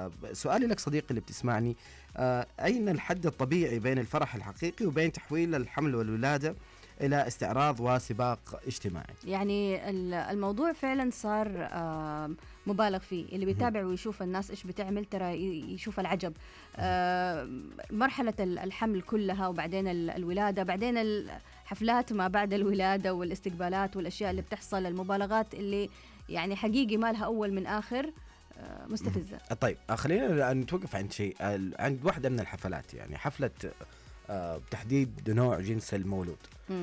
سؤالي لك صديقي اللي بتسمعني، أين الحد الطبيعي بين الفرح الحقيقي وبين تحويل الحمل والولادة إلى استعراض وسباق اجتماعي؟ يعني الموضوع فعلا صار مبالغ فيه. اللي بيتابع ويشوف الناس إيش بتعمل ترى يشوف العجب. مرحلة الحمل كلها، وبعدين الولادة، بعدين الحفلات ما بعد الولادة والاستقبالات والأشياء اللي بتحصل، المبالغات اللي يعني حقيقي ما لها أول من آخر، مستفزة. طيب خلينا نتوقف عند شيء، عند واحدة من الحفلات، يعني حفلة تحديد نوع جنس المولود.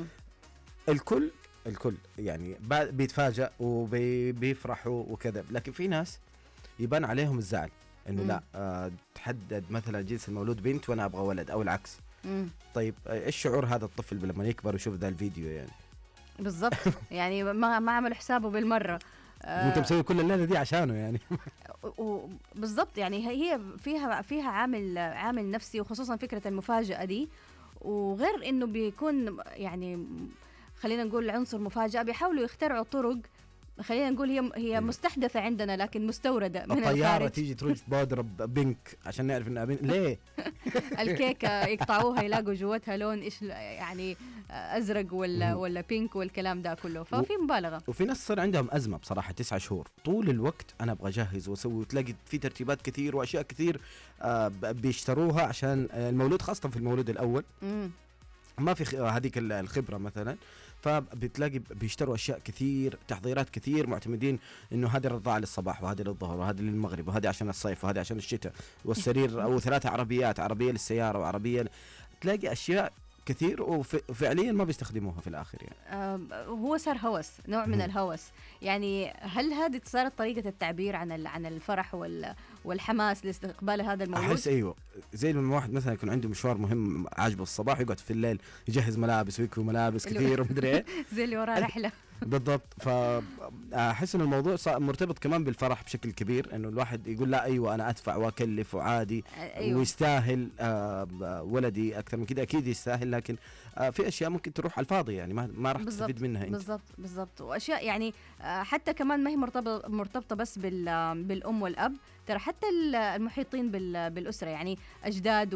الكل يعني بيتفاجأ وبيفرحوا وكذا، لكن في ناس يبان عليهم الزعل انه لا، تحدد مثلا جنس المولود بنت وانا ابغى ولد او العكس. طيب ايش شعور هذا الطفل لما يكبر ويشوف ذا الفيديو؟ يعني بالضبط. يعني ما عمل حسابه بالمرة. انت مسوي كل الليلة دي عشانه يعني. بالضبط. يعني هي فيها عامل نفسي، وخصوصا فكرة المفاجأة دي. وغير انه بيكون يعني خلينا نقول عنصر مفاجأة، بيحاولوا يخترعوا طرق، خلينا نقول هي مستحدثة عندنا لكن مستوردة من الخارج. الطيارة تيجي تروح تضرب بينك عشان نعرف انها بنت. ليه؟ الكيكة يقطعوها يلاقوا جوتها لون ايش يعني، ازرق ولا بينك والكلام ده كله، ففي مبالغة. وفي ناس صار عندهم أزمة بصراحة 9 شهور طول الوقت أنا أبغى أجهز وأسوي، وتلاقي في ترتيبات كثير وأشياء كثير بيشتروها عشان المولود، خاصة في المولود الأول ما في هذيك الخبرة مثلا، فبتلاقي بيشتروا أشياء كثير، تحضيرات كثير، معتمدين إنه هذه الرضاعة للصباح وهذه للظهر وهذه للمغرب وهذه عشان الصيف وهذه عشان الشتاء، والسرير أو 3 عربيات، عربية للسيارة وعربية تلاقي أشياء كثير وفعليا ما بيستخدموها في الآخر يعني. هو صار هوس، نوع من الهوس. يعني هل هذه صارت طريقة التعبير عن الفرح والحماس لاستقبال هذا المولود؟ أحس أيوة، زي لما واحد مثلا يكون عنده مشوار مهم عاجبه الصباح يقعد في الليل يجهز ملابس ويكوي ملابس كثير ومدري إيه. زي اللي وراه رحلة. بالضبط. فأحس إن الموضوع مرتبط كمان بالفرح بشكل كبير، إنه الواحد يقول لا أيوة أنا أدفع وأكلف وعادي. أيوة. ويستاهل ولدي أكثر من كده، أكيد يستاهل، لكن في أشياء ممكن تروح على الفاضي يعني ما راح تستفيد منها أنت. بالضبط. وأشياء يعني حتى كمان ما هي مرتبطة بس بالأم والأب، ترى حتى المحيطين بالأسرة، يعني أجداد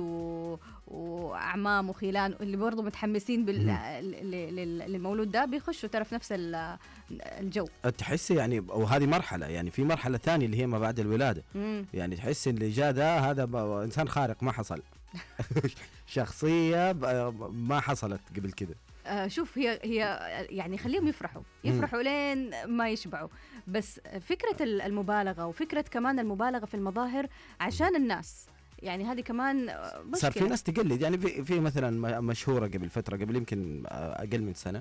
وأعمام وخيلان اللي برضو متحمسين للمولود ده بيخشوا ترى في نفس الجو. تحس يعني، وهذه مرحلة، يعني في مرحلة ثانية اللي هي ما بعد الولادة. يعني تحس اللي جاء ده هذا إنسان خارق ما حصل. شخصية ما حصلت قبل كده. شوف هي يعني خليهم يفرحوا لين ما يشبعوا، بس فكرة المبالغة وفكرة كمان المبالغة في المظاهر عشان الناس، يعني هذه كمان مشكلة. صار في ناس تقلد، يعني في مثلا مشهورة قبل فترة، قبل يمكن أقل من سنة،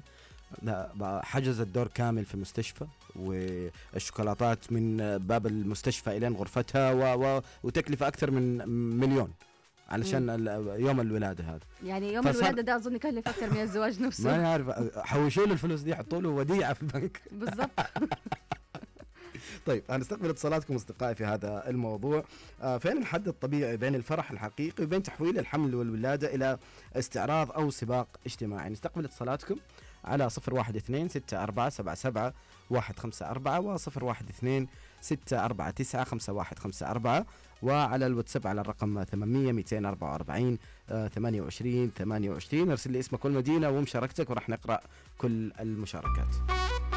حجزت دور كامل في مستشفى، والشوكولاتات من باب المستشفى إلى غرفتها، وتكلفة أكثر من مليون علشان يوم الولادة هذا. يعني يوم الولادة ده أظن يكلف أكثر من الزواج نفسه. ما عارف، حوشوا له الفلوس دي، حطوا له وديعة في البنك. بالضبط. طيب هنستقبل اتصالاتكم أصدقائي في هذا الموضوع. فين الحد الطبيعي بين الفرح الحقيقي وبين تحويل الحمل والولادة إلى استعراض أو سباق اجتماعي؟ نستقبل اتصالاتكم على 012-647-154 و012-649-5154، وعلى الواتساب على الرقم 800-244-28-28. ارسل لي اسمك والمدينة ومشاركتك ورح نقرأ كل المشاركات.